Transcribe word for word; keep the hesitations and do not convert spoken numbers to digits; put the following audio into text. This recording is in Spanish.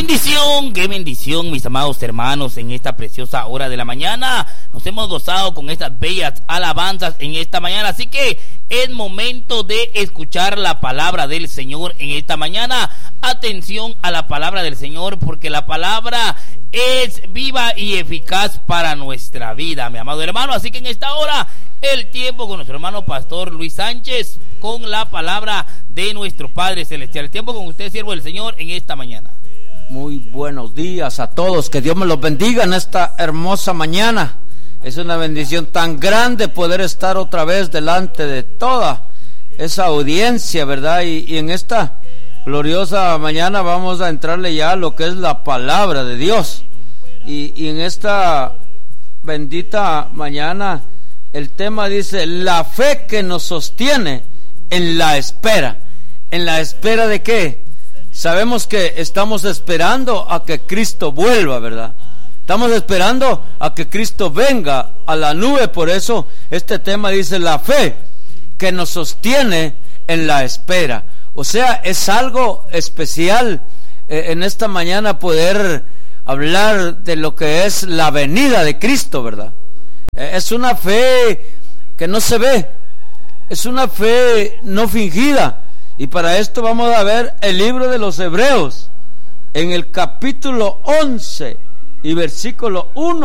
bendición, qué bendición, mis amados hermanos, en esta preciosa hora de la mañana. Nos hemos gozado con estas bellas alabanzas en esta mañana, así que es momento de escuchar la palabra del Señor en esta mañana. Atención a la palabra del Señor, porque la palabra es viva y eficaz para nuestra vida, mi amado hermano. Así que en esta hora, el tiempo con nuestro hermano pastor Luis Sánchez, con la palabra de nuestro Padre Celestial. El tiempo con usted, siervo del Señor, en esta mañana. Muy buenos días a todos, que Dios me los bendiga en esta hermosa mañana. Es una bendición tan grande poder estar otra vez delante de toda esa audiencia, ¿verdad? Y, y en esta gloriosa mañana vamos a entrarle ya a lo que es la palabra de Dios. Y, y en esta bendita mañana el tema dice: la fe que nos sostiene en la espera. ¿En la espera de qué? Sabemos que estamos esperando a que Cristo vuelva, ¿verdad? Estamos esperando a que Cristo venga a la nube. Por eso este tema dice: la fe que nos sostiene en la espera. O sea, es algo especial eh, en esta mañana poder hablar de lo que es la venida de Cristo, ¿verdad? Eh, es una fe que no se ve, es una fe no fingida. Y para esto vamos a ver el libro de los Hebreos en el capítulo once y versículo uno.